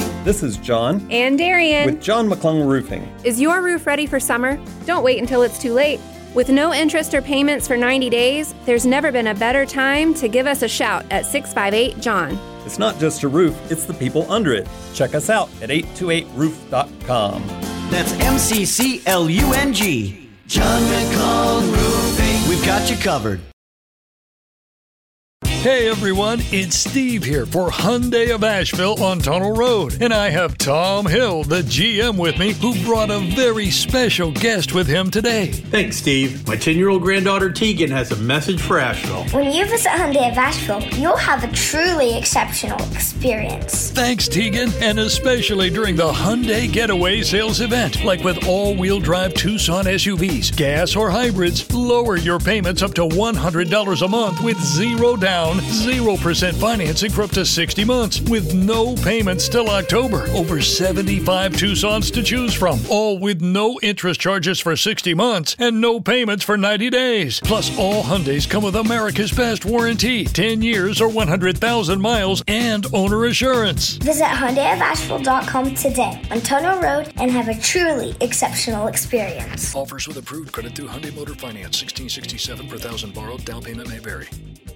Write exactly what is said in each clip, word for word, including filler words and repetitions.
This is John. And Darian. With John McClung Roofing. Is your roof ready for summer? Don't wait until it's too late. With no interest or payments for ninety days, there's never been a better time to give us a shout at six five eight, John. It's not just a roof, it's the people under it. Check us out at eight two eight roof dot com. That's M C C L U N G. John McClung Roofing. We've got you covered. Hey everyone, it's Steve here for Hyundai of Asheville on Tunnel Road. And I have Tom Hill, the G M, with me, who brought a very special guest with him today. Thanks, Steve. My ten-year-old granddaughter Tegan has a message for Asheville. When you visit Hyundai of Asheville, you'll have a truly exceptional experience. Thanks, Tegan, and especially during the Hyundai Getaway Sales event. Like with all-wheel drive Tucson S U Vs, gas or hybrids, lower your payments up to one hundred dollars a month with zero down. zero percent financing for up to sixty months with no payments till October. Over seventy-five Tucsons to choose from, all with no interest charges for sixty months and no payments for ninety days. Plus, all Hyundais come with America's best warranty, ten years or one hundred thousand miles, and owner assurance. Visit Hyundai of Asheville dot com today on Tunnel Road and have a truly exceptional experience. Offers with approved credit through Hyundai Motor Finance. sixteen sixty-seven per thousand borrowed. Down payment may vary.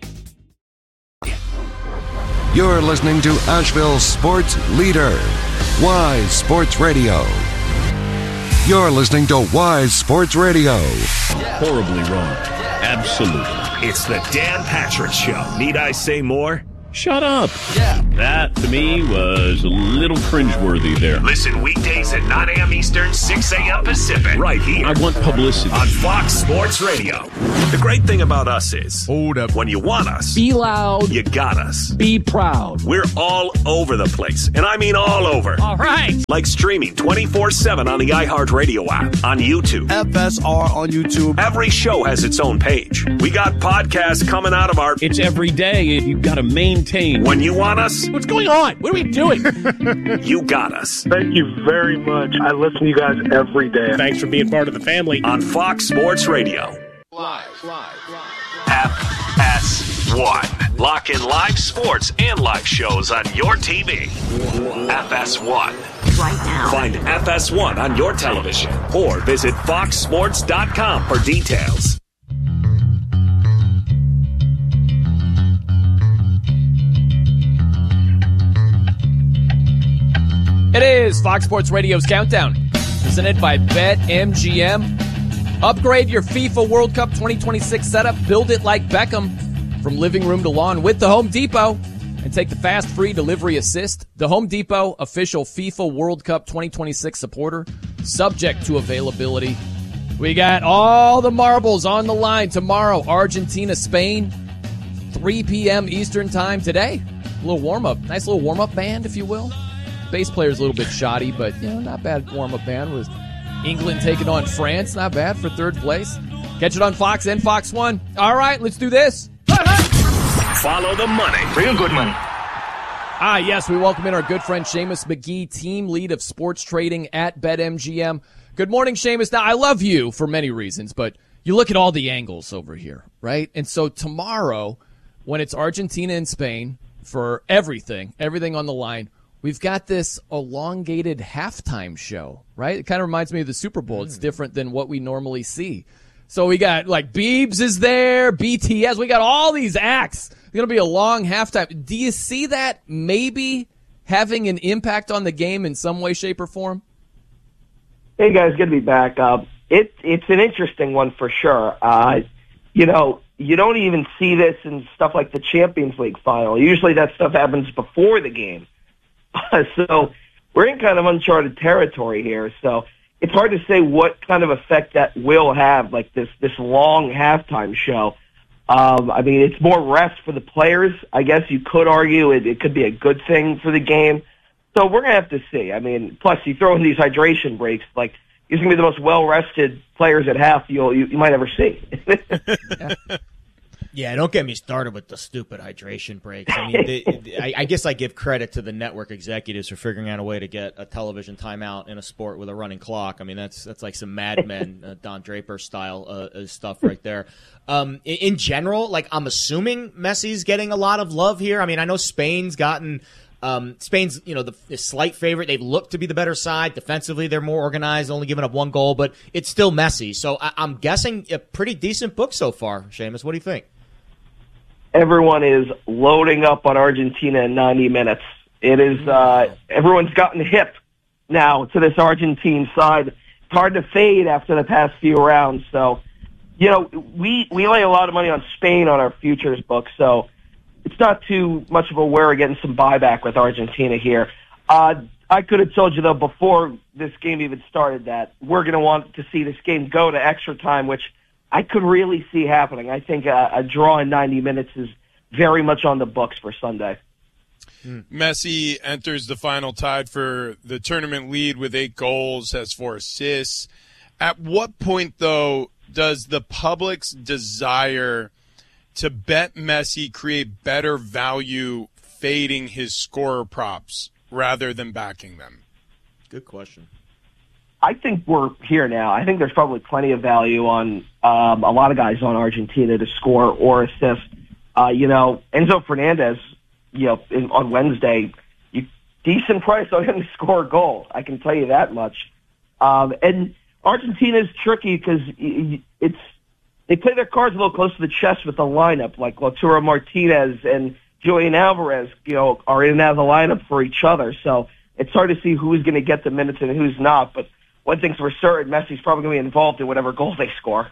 You're listening to Asheville's sports leader, Wise Sports Radio. You're listening to Wise Sports Radio. Horribly wrong. Absolutely. It's the Dan Patrick Show. Need I say more? Shut up. Yeah. That, to me, was a little cringeworthy there. Listen weekdays at nine a.m. Eastern, six a.m. Pacific. Right here. I want publicity. On Fox Sports Radio. The great thing about us is, hold up. When you want us, be loud. You got us. Be proud. We're all over the place. And I mean all over. All right. Like streaming twenty-four seven on the iHeartRadio app, on YouTube. F S R on YouTube. Every show has its own page. We got podcasts coming out of our... It's every day, and you've got to maintain. When you want us, what's going on? What are we doing? You got us. Thank you very much. I listen to you guys every day. Thanks for being part of the family. On Fox Sports Radio. Live, live, live. F S one. Lock in live sports and live shows on your T V. F S one. Right now. Find F S one on your television or visit fox sports dot com for details. It is Fox Sports Radio's Countdown, presented by BetMGM. Upgrade your FIFA World Cup twenty twenty-six setup. Build it like Beckham from living room to lawn with the Home Depot. And take the fast, free delivery assist. The Home Depot, official FIFA World Cup twenty twenty-six supporter, subject to availability. We got all the marbles on the line tomorrow. Argentina, Spain, three p.m. Eastern time today. A little warm-up. Nice little warm-up band, if you will. Bass player's a little bit shoddy, but you know, not bad warm-up band with England taking on France. Not bad for third place. Catch it on Fox and Fox one. All right, let's do this. Follow the money. Real good money. Ah, yes, we welcome in our good friend Seamus McGee, team lead of sports trading at BetMGM. Good morning, Seamus. Now, I love you for many reasons, but you look at all the angles over here, right? And so tomorrow, when it's Argentina and Spain, for everything, everything on the line, we've got this elongated halftime show, right? It kind of reminds me of the Super Bowl. It's different than what we normally see. So we got, like, Biebs is there, B T S. We got all these acts. It's going to be a long halftime. Do you see that maybe having an impact on the game in some way, shape, or form? Hey, guys, good to be back. Uh, it, it's an interesting one for sure. Uh, you know, you don't even see this in stuff like the Champions League final. Usually that stuff happens before the game. So we're in kind of uncharted territory here. So it's hard to say what kind of effect that will have, like this, this long halftime show. Um, I mean, it's more rest for the players. I guess you could argue it, it could be a good thing for the game. So we're going to have to see. I mean, plus you throw in these hydration breaks, like these are going to be the most well-rested players at half you'll, you, you might ever see. yeah. Yeah, don't get me started with the stupid hydration breaks. I mean, the, the, I, I guess I give credit to the network executives for figuring out a way to get a television timeout in a sport with a running clock. I mean, that's that's like some Mad Men, uh, Don Draper style uh, stuff right there. Um, in, in general, like I'm assuming Messi's getting a lot of love here. I mean, I know Spain's gotten Um, Spain's, you know, the, the slight favorite. They've looked to be the better side. Defensively, they're more organized, only giving up one goal, but it's still messy. So I, I'm guessing a pretty decent book so far. Seamus, what do you think? Everyone is loading up on Argentina in ninety minutes. It is, uh, everyone's gotten hip now to this Argentine side. It's hard to fade after the past few rounds. So, you know, we, we lay a lot of money on Spain on our futures book, so it's not too much of a worry getting some buyback with Argentina here. Uh, I could have told you, though, before this game even started that we're going to want to see this game go to extra time, which I could really see happening. I think a, a draw in ninety minutes is very much on the books for Sunday. Messi enters the final tied for the tournament lead with eight goals, has four assists. At what point, though, does the public's desire to bet Messi create better value fading his scorer props rather than backing them? Good question. I think we're here now. I think there's probably plenty of value on um, a lot of guys on Argentina to score or assist. Uh, you know, Enzo Fernandez, you know, in, on Wednesday, you, decent price on him to score a goal. I can tell you that much. Um, and Argentina is tricky because it's they play their cards a little close to the chest with the lineup. Like Lautaro Martinez and Julian Alvarez, you know, are in and out of the lineup for each other. So it's hard to see who's going to get the minutes and who's not. But one thing's for certain, Messi's probably going to be involved in whatever goal they score.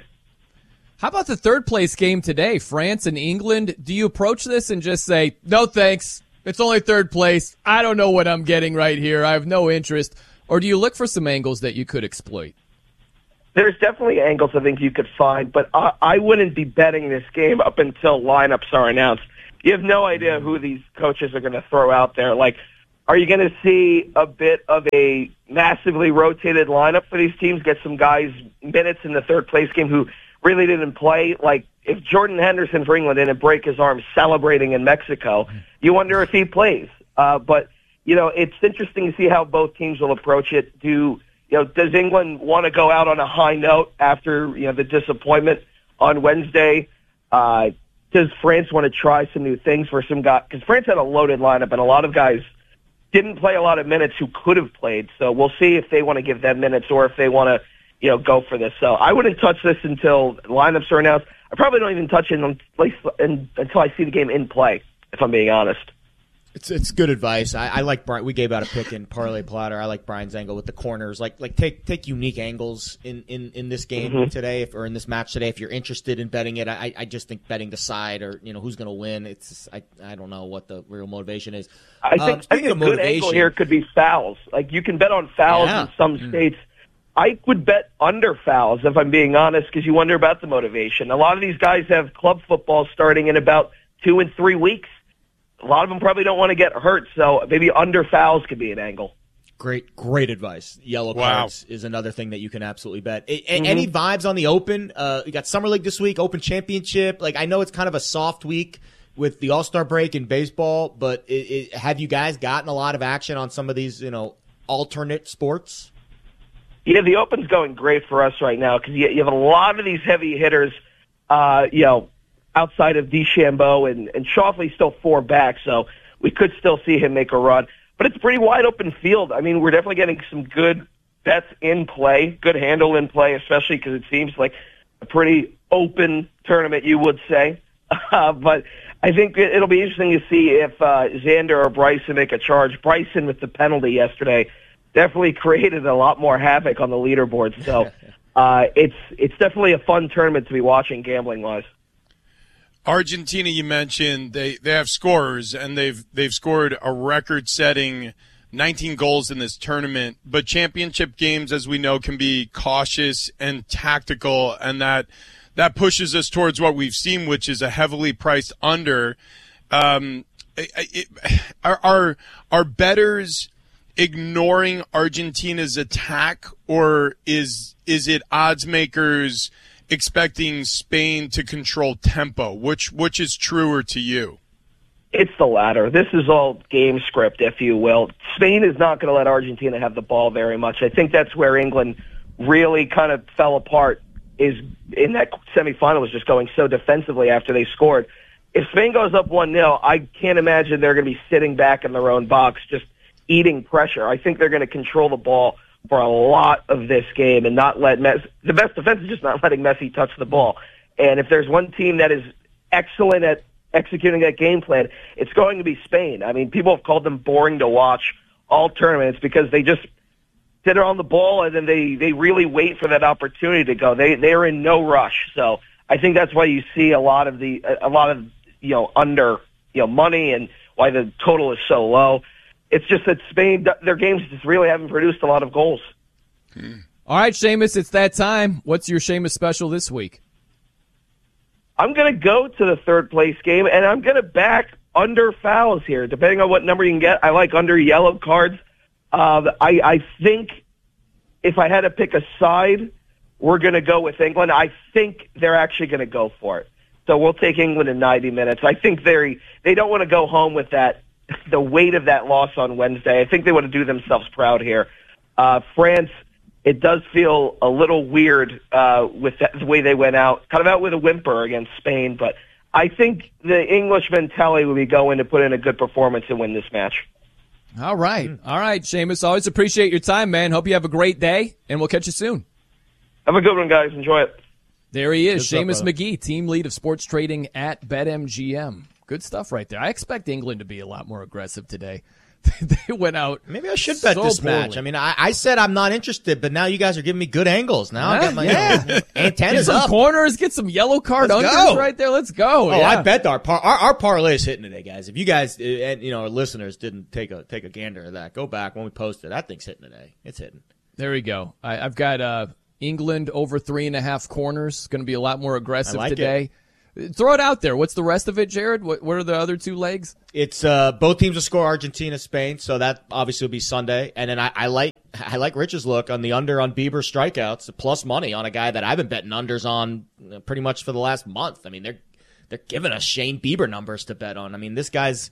How about the third place game today, France and England? Do you approach this and just say, no thanks, it's only third place, I don't know what I'm getting right here, I have no interest, or do you look for some angles that you could exploit? There's definitely angles I think you could find, but I, I wouldn't be betting this game up until lineups are announced. You have no idea who these coaches are going to throw out there. Like, are you going to see a bit of a massively rotated lineup for these teams, get some guys minutes in the third place game who really didn't play? Like, if Jordan Henderson for England didn't break his arm celebrating in Mexico, you wonder if he plays. Uh, but, you know, it's interesting to see how both teams will approach it. Do, you know, does England want to go out on a high note after, you know, the disappointment on Wednesday? Uh, does France want to try some new things for some guys? Because France had a loaded lineup, and a lot of guys didn't play a lot of minutes who could have played. So we'll see if they want to give them minutes or if they want to, you know, go for this. So I wouldn't touch this until lineups are announced. I probably don't even touch it until I see the game in play, if I'm being honest. It's it's good advice. I, I like Brian. We gave out a pick in Parlay Platter. I like Brian's angle with the corners. Like like take take unique angles in, in, in this game mm-hmm. today, if, or in this match today. If you're interested in betting it, I I just think betting the side or you know who's going to win. It's just, I I don't know what the real motivation is. I think, um, I think a good angle here could be fouls. Like you can bet on fouls yeah. in some mm. states. I would bet under fouls if I'm being honest, because you wonder about the motivation. A lot of these guys have club football starting in about two and three weeks. A lot of them probably don't want to get hurt, so maybe under fouls could be an angle. Great, great advice. Yellow wow. cards is another thing that you can absolutely bet. A- mm-hmm. Any vibes on the Open? Uh, you got Summer League this week, Open Championship. Like I know it's kind of a soft week with the All-Star break in baseball, but it, it, have you guys gotten a lot of action on some of these, you know, alternate sports? Yeah, the Open's going great for us right now because you, you have a lot of these heavy hitters, uh, you know, outside of DeChambeau and, and Schauffele's still four back, so we could still see him make a run. But it's a pretty wide open field. I mean, we're definitely getting some good bets in play, good handle in play, especially because it seems like a pretty open tournament, you would say. Uh, but I think it, it'll be interesting to see if uh, Xander or Bryson make a charge. Bryson with the penalty yesterday definitely created a lot more havoc on the leaderboard. So uh, it's it's definitely a fun tournament to be watching gambling-wise. Argentina, you mentioned, they, they have scorers, and they've they've scored a record-setting nineteen goals in this tournament. But championship games, as we know, can be cautious and tactical, and that that pushes us towards what we've seen, which is a heavily priced under. Um, it, it, are, are are bettors ignoring Argentina's attack, or is is it odds makers expecting Spain to control tempo? Which which is truer to you? It's the latter. This is all game script, if you will. Spain is not going to let Argentina have the ball very much. I think that's where England really kind of fell apart, is in that semifinal was just going so defensively after they scored. if Spain goes up one nil, I can't imagine they're going to be sitting back in their own box just eating pressure. I think they're going to control the ball for a lot of this game and not let Messi. The best defense is just not letting Messi touch the ball. And if there's one team that is excellent at executing that game plan, it's going to be Spain. I mean, people have called them boring to watch all tournaments because they just sit on the ball and then they, they really wait for that opportunity to go. They they're in no rush. So I think that's why you see a lot of the a lot of you know under you know money and why the total is so low. It's just that Spain, their games just really haven't produced a lot of goals. Hmm. All right, Seamus, it's that time. What's your Seamus special this week? I'm going to go to the third place game, and I'm going to back under fouls here, depending on what number you can get. I like under yellow cards. Uh, I, I think if I had to pick a side, we're going to go with England. I think they're actually going to go for it. So we'll take England in ninety minutes. I think they they don't want to go home with that, the weight of that loss on Wednesday. I think they want to do themselves proud here. Uh, France, it does feel a little weird uh, with that, the way they went out, kind of out with a whimper against Spain. But I think the English mentality will be going to put in a good performance and win this match. All right. All right, Seamus. Always appreciate your time, man. Hope you have a great day, and we'll catch you soon. Have a good one, guys. Enjoy it. There he is, Good Seamus stuff, McGee, team lead of sports trading at BetMGM. Good stuff right there. I expect England to be a lot more aggressive today. They went out. Maybe I should bet so this poorly. match. I mean, I, I said I'm not interested, but now you guys are giving me good angles. Now I Huh? got my Yeah. you know, antennas Get some up. corners, get some yellow card Let's unders go. right there. Let's go. Oh, yeah. I bet our, par- our our parlay is hitting today, guys. If you guys uh, and you know our listeners didn't take a take a gander at that, go back when we posted. That thing's hitting today. It's hitting. There we go. I, I've got uh, England over three and a half corners. Going to be a lot more aggressive I like today. Throw it out there. What's the rest of it, Jared? What, what are the other two legs? It's uh, both teams will score Argentina, Spain, so that obviously will be Sunday. And then I, I like I like Rich's look on the under on Bieber strikeouts, plus money on a guy that I've been betting unders on pretty much for the last month. I mean, they're they're giving us Shane Bieber numbers to bet on. I mean, this guy's,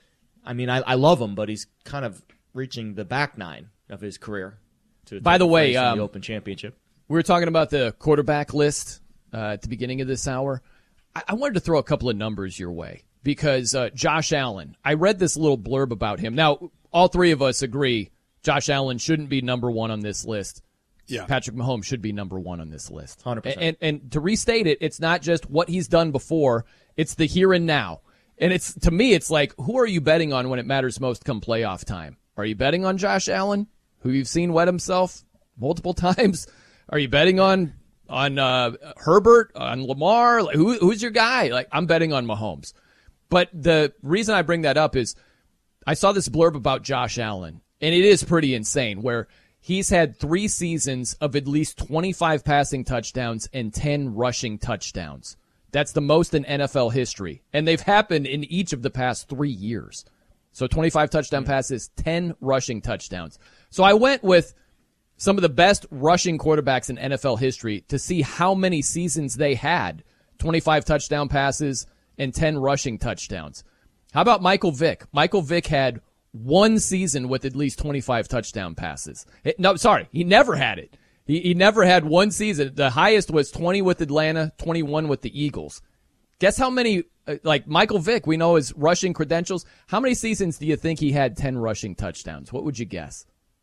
I mean, I, I love him, but he's kind of reaching the back nine of his career. To By the way, in um, the Open Championship. We were talking about the quarterback list uh, at the beginning of this hour. I, I wanted to throw a couple of numbers your way because uh, Josh Allen, I read this little blurb about him. Now, all three of us agree Josh Allen shouldn't be number one on this list. Yeah. Patrick Mahomes should be number one on this list. one hundred percent. And, and, and to restate it, it's not just what he's done before, it's the here and now. And it's to me, it's like, who are you betting on when it matters most come playoff time? Are you betting on Josh Allen, who you've seen wet himself multiple times? Are you betting on on uh, Herbert, on Lamar? Like, who, who's your guy? Like, I'm betting on Mahomes. But the reason I bring that up is I saw this blurb about Josh Allen, and it is pretty insane, where he's had three seasons of at least twenty-five passing touchdowns and ten rushing touchdowns. That's the most in N F L history, and they've happened in each of the past three years. So twenty-five touchdown passes, ten rushing touchdowns. So I went with some of the best rushing quarterbacks in N F L history to see how many seasons they had, twenty-five touchdown passes and ten rushing touchdowns. How about Michael Vick? Michael Vick had one season with at least twenty-five touchdown passes. It, no, sorry, he never had it. He, he never had one season. The highest was twenty with Atlanta, twenty-one with the Eagles. Guess how many, uh, like Michael Vick, we know his rushing credentials. How many seasons do you think he had ten rushing touchdowns? What would you guess?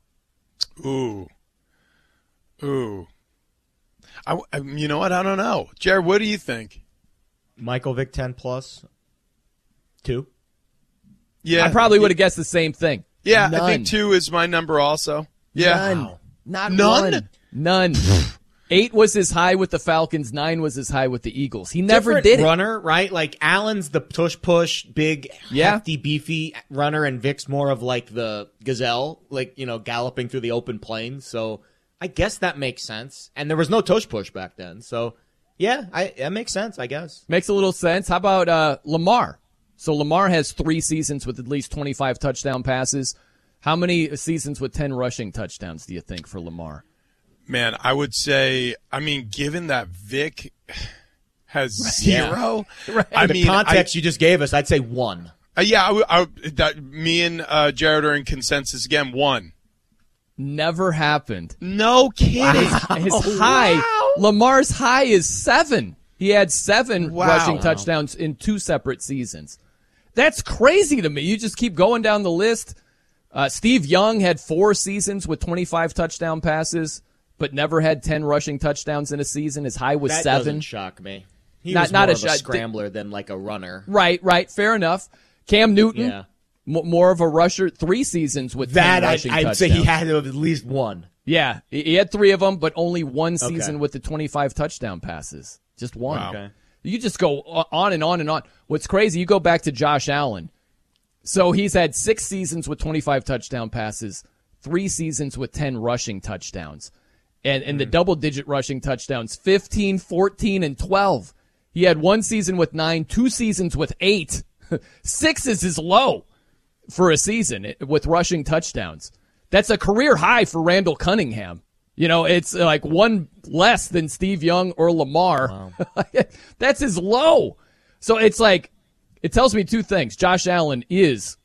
Ooh. Ooh. I, I, you know what? I don't know. Jared, what do you think? Michael Vick ten plus two. Yeah. I probably would have guessed the same thing. Yeah, None. I think two is my number also. Yeah. None. Not None? one. None. Eight was his high with the Falcons. Nine was his high with the Eagles. He never Different did it. runner, right? Like Allen's the push push, big, Yeah. hefty, beefy runner, and Vic's more of like the gazelle, like, you know, galloping through the open plains. So I guess that makes sense. And there was no tush push back then. So yeah, I, that makes sense, I guess. Makes a little sense. How about uh, Lamar? So Lamar has three seasons with at least twenty-five touchdown passes. How many seasons with ten rushing touchdowns do you think for Lamar? Man, I would say, I mean, given that Vic has zero, Yeah. Right. I the mean, context I, you just gave us, I'd say one. uh, yeah, I, I, that, me and uh, Jared are in consensus again. One. Never happened. No kidding. His, his high, Lamar's high is seven. He had seven Wow. rushing touchdowns in two separate seasons. That's crazy to me. You just keep going down the list. Uh, Steve Young had four seasons with twenty-five touchdown passes, but never had ten rushing touchdowns in a season. His high was that seven. Doesn't shock me. He Not- was not more a of a shot- scrambler than like a runner. Right, right. Fair enough. Cam Newton, Yeah. m- more of a rusher, three seasons with That ten I, rushing I'd touchdowns. say he had to have at least one. Yeah, he he had three of them, but only one Okay. season with the twenty-five touchdown passes. Just one. Wow. Okay. You just go on and on and on. What's crazy, you go back to Josh Allen. So he's had six seasons with twenty-five touchdown passes, three seasons with ten rushing touchdowns. And, and the double-digit rushing touchdowns, fifteen, fourteen, and twelve. He had one season with nine, two seasons with eight. Six is his low for a season with rushing touchdowns. That's a career high for Randall Cunningham. You know, it's like one less than Steve Young or Lamar. Wow. That's his low. So it's like, it tells me two things. Josh Allen is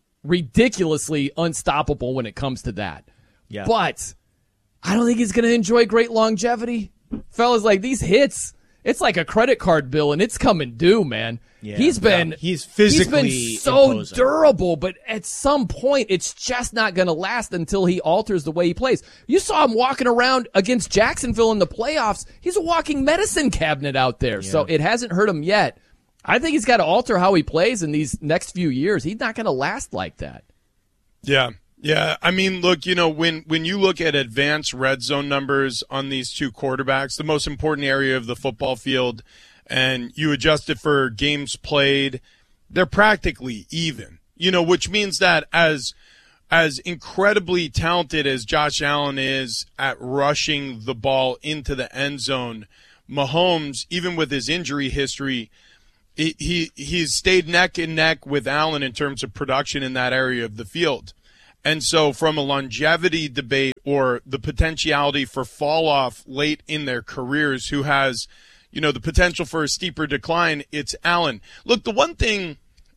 ridiculously unstoppable when it comes to that. Yeah. But I don't think he's going to enjoy great longevity. Fellas, like these hits, it's like a credit card bill and it's coming due, man. Yeah. He's been Yeah. He's physically he's been so imposing. durable, but at some point it's just not going to last until he alters the way he plays. You saw him walking around against Jacksonville in the playoffs. He's a walking medicine cabinet out there. Yeah. So it hasn't hurt him yet. I think he's got to alter how he plays in these next few years. He's not going to last like that. Yeah. Yeah, I mean, look, you know, when, when you look at advanced red zone numbers on these two quarterbacks, the most important area of the football field, and you adjust it for games played, they're practically even, you know, which means that as as incredibly talented as Josh Allen is at rushing the ball into the end zone, Mahomes, even with his injury history, he, he he's stayed neck and neck with Allen in terms of production in that area of the field. And so from a longevity debate or the potentiality for fall off late in their careers, who has, you know, the potential for a steeper decline, it's Allen. Look, the one thing,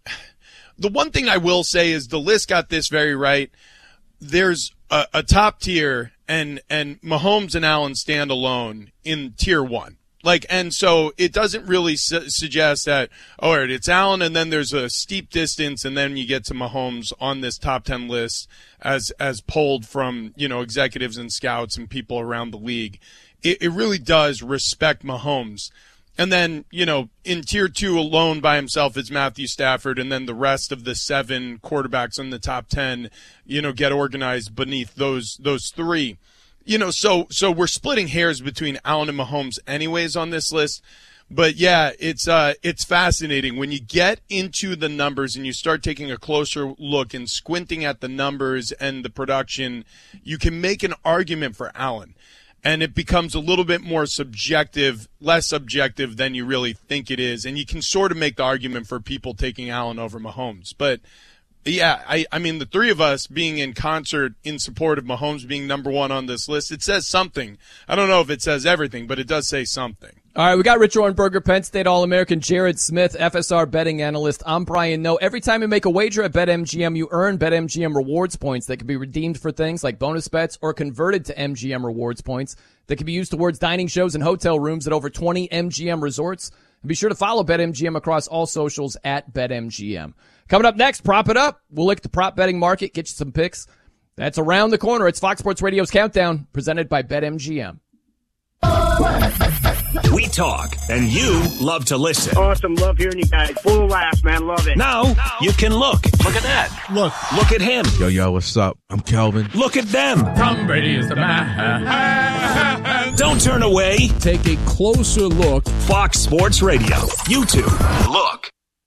the one thing I will say is the list got this very right. There's a, a top tier and, and Mahomes and Allen stand alone in tier one. Like, and so it doesn't really su- suggest that, oh, it's Allen and then there's a steep distance and then you get to Mahomes on this top ten list as, as polled from, you know, executives and scouts and people around the league. It, it really does respect Mahomes. And then, you know, in tier two alone by himself is Matthew Stafford, and then the rest of the seven quarterbacks in the top ten, you know, get organized beneath those, those three. You know, so so we're splitting hairs between Allen and Mahomes anyways on this list. But yeah, it's uh it's fascinating when you get into the numbers and you start taking a closer look and squinting at the numbers and the production, you can make an argument for Allen. And it becomes a little bit more subjective, less subjective than you really think it is. And you can sort of make the argument for people taking Allen over Mahomes. But yeah, I, I mean, the three of us being in concert in support of Mahomes being number one on this list, it says something. I don't know if it says everything, but it does say something. All right, we got Rich Orenberger, Penn State All-American, Jared Smith, F S R betting analyst. I'm Brian Noe. Every time you make a wager at BetMGM, you earn BetMGM rewards points that can be redeemed for things like bonus bets or converted to M G M rewards points that can be used towards dining shows and hotel rooms at over twenty M G M resorts. And be sure to follow BetMGM across all socials at BetMGM. Coming up next, Prop It Up. We'll look at the prop betting market, get you some picks. That's around the corner. It's Fox Sports Radio's Countdown, presented by BetMGM. We talk, and you love to listen. Awesome. Love hearing you guys. Full of laughs, man. Love it. Now, now you can look. Look at that. Look. Look at him. Yo, yo, what's up? I'm Kelvin. Look at them. Tom Brady is the man. Don't turn away. Take a closer look. Fox Sports Radio. YouTube. Look.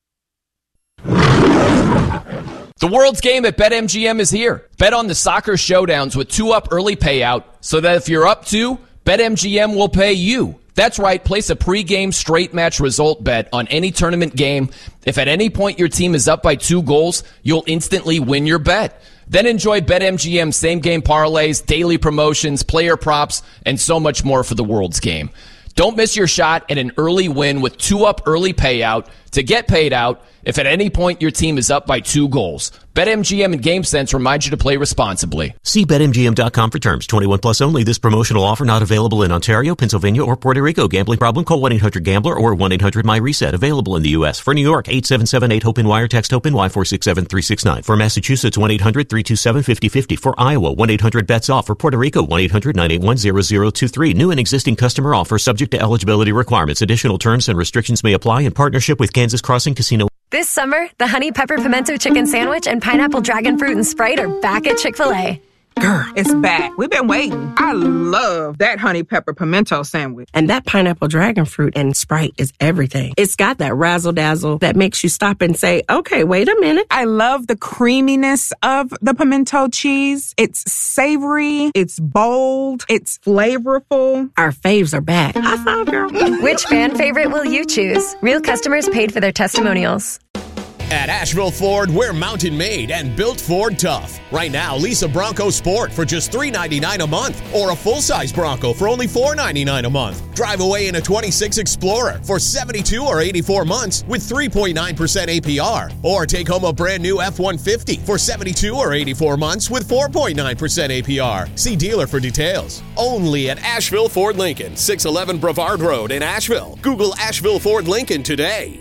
The world's game at BetMGM is here. Bet on the soccer showdowns with two-up early payout so that if you're up two, BetMGM will pay you. That's right, place a pregame straight match result bet on any tournament game. If at any point your team is up by two goals, you'll instantly win your bet. Then enjoy BetMGM same-game parlays, daily promotions, player props, and so much more for the world's game. Don't miss your shot at an early win with two-up early payout. to get paid out if at any point your team is up by two goals. BetMGM and GameSense remind you to play responsibly. See Bet M G M dot com for terms. twenty-one plus only. This promotional offer not available in Ontario, Pennsylvania, or Puerto Rico. Gambling problem? Call one eight hundred gambler or one eight hundred my reset. Available in the U S. For New York, eight seven seven eight HOPE-N wire. Text HOPE-N-Y four six seven three six nine. For Massachusetts, one eight hundred three two seven five zero five zero. For Iowa, one eight hundred bets off. For Puerto Rico, one eight hundred nine eight one zero zero two three. New and existing customer offer subject to eligibility requirements. Additional terms and restrictions may apply in partnership with Kansas Crossing Casino. This summer, the Honey Pepper Pimento Chicken Sandwich and Pineapple Dragon Fruit and Sprite are back at Chick-fil-A. Girl, it's back. We've been waiting. I love that Honey Pepper Pimento Sandwich. And that Pineapple Dragon Fruit and Sprite is everything. It's got that razzle-dazzle that makes you stop and say, okay, wait a minute. I love the creaminess of the pimento cheese. It's savory. It's bold. It's flavorful. Our faves are back. High five, girl. Which fan favorite will you choose? Real customers paid for their testimonials. At Asheville Ford, we're mountain made and built Ford tough. Right now, lease a Bronco Sport for just three hundred ninety-nine dollars a month or a full-size Bronco for only four hundred ninety-nine dollars a month. Drive away in a twenty-six Explorer for seventy-two or eighty-four months with three point nine percent A P R. Or take home a brand new F one fifty for seventy-two or eighty-four months with four point nine percent A P R. See dealer for details. Only at Asheville Ford Lincoln, six eleven Brevard Road in Asheville. Google Asheville Ford Lincoln today.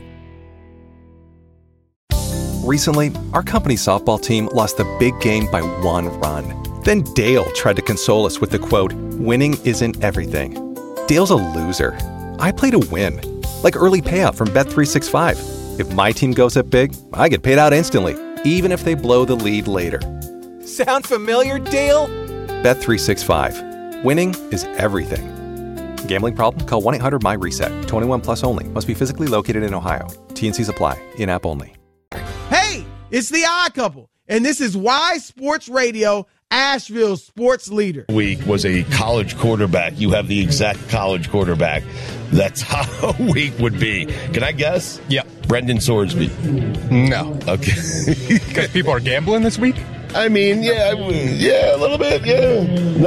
Recently, our company softball team lost the big game by one run. Then Dale tried to console us with the quote, "Winning isn't everything." Dale's a loser. I play to win. Like early payout from Bet three sixty-five. If my team goes up big, I get paid out instantly, even if they blow the lead later. Sound familiar, Dale? Bet three sixty-five. Winning is everything. Gambling problem? Call one eight hundred my reset. twenty-one plus only. Must be physically located in Ohio. T N Cs apply. In-app only. Hey, it's the Odd Couple, and this is Why Sports Radio, Asheville's sports leader. Week was a college quarterback. You have the exact college quarterback. That's how a week would be. Can I guess? Yeah. Brendan Sorsby. No. Okay. Because people are gambling this week? I mean, yeah, yeah, a little bit, yeah.